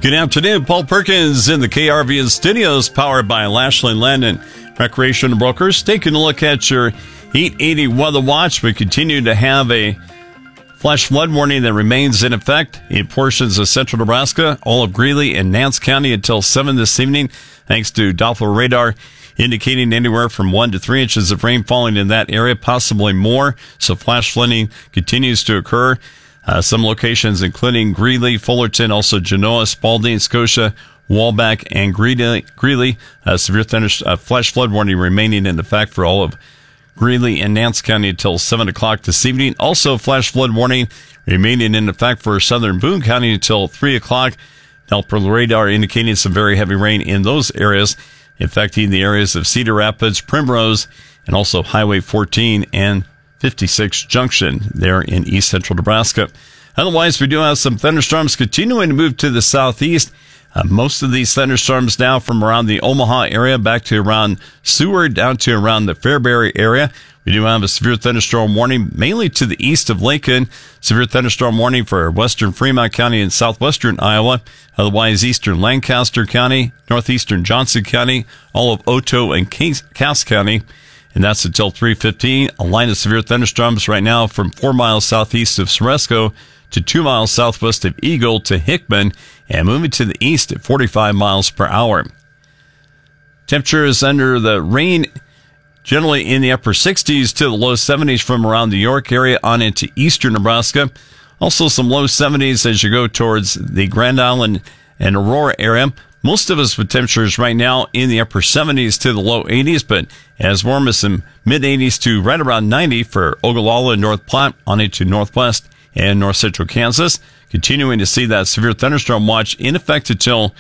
Good afternoon. Paul Perkins in the KRVN studios, powered by Lashley Land and Recreation Brokers. Taking a look at your 880 weather watch. We continue to have a flash flood warning that remains in effect in portions of central Nebraska, all of Greeley and Nance County until 7 this evening, thanks to Doppler radar indicating anywhere from 1 to 3 inches of rain falling in that area, possibly more. So flash flooding continues to occur. Some locations, including Greeley, Fullerton, also Genoa, Spalding, Scotia, Walbeck, and Greeley. Severe flash flood warning remaining in effect for all of Greeley and Nance County until 7 o'clock this evening. Also, flash flood warning remaining in effect for southern Boone County until 3 o'clock. Doppler radar indicating some very heavy rain in those areas, affecting the areas of Cedar Rapids, Primrose, and also Highway 14 and 56 Junction there in east central Nebraska. Otherwise, we do have some thunderstorms continuing to move to the southeast. Most of these thunderstorms now from around the Omaha area back to around Seward down to around the Fairbury area. We do have a severe thunderstorm warning mainly to the east of Lincoln. Severe thunderstorm warning for western Fremont County and southwestern Iowa. Otherwise, eastern Lancaster County, northeastern Johnson County, all of Otto and Cass County. And that's until 3:15. A line of severe thunderstorms right now from 4 miles southeast of Ceresco to 2 miles southwest of Eagle to Hickman, and moving to the east at 45 miles per hour. Temperatures under the rain generally in the upper 60s to the low 70s from around the York area on into eastern Nebraska. Also some low 70s as you go towards the Grand Island and Aurora area. Most of us with temperatures right now in the upper 70s to the low 80s, but as warm as some mid 80s to right around 90 for Ogallala and North Platte on into northwest and north central Kansas. Continuing to see that severe thunderstorm watch in effect until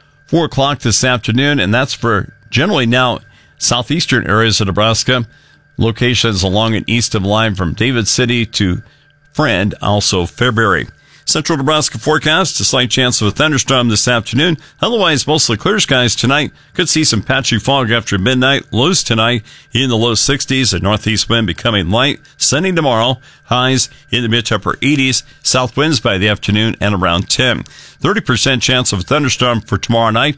4 o'clock this afternoon, and that's for generally now southeastern areas of Nebraska, locations along and east of the line from David City to Friend, also Fairbury. Central Nebraska forecast, a slight chance of a thunderstorm this afternoon. Otherwise, mostly clear skies tonight. Could see some patchy fog after midnight. Lows tonight in the low 60s. A northeast wind becoming light. Sunny tomorrow. Highs in the mid to upper 80s. South winds by the afternoon and around 10. 30% chance of a thunderstorm for tomorrow night.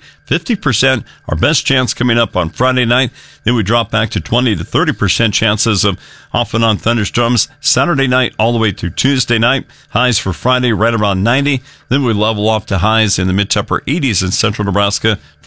50% our best chance coming up on Friday night. Then we drop back to 20 to 30% chances of off and on thunderstorms Saturday night all the way through Tuesday night. Highs for Friday right around 90. Then we level off to highs in the mid to upper 80s in central Nebraska